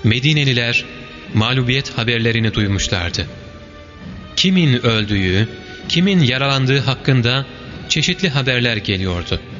Medineliler mağlubiyet haberlerini duymuşlardı. Kimin öldüğü, kimin yaralandığı hakkında çeşitli haberler geliyordu.